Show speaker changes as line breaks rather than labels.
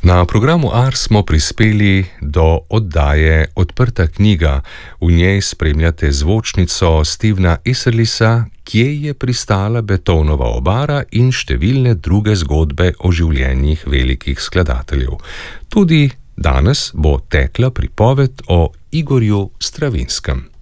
Na programu Ars smo prispeli do oddaje Odprta knjiga. V njej spremljate zvočnico Stevena Isserlisa, Kje je pristala Beethovenova obara in številne druge zgodbe o življenjih velikih skladateljev. Tudi danes bo tekla pripoved o Igorju Stravinskem.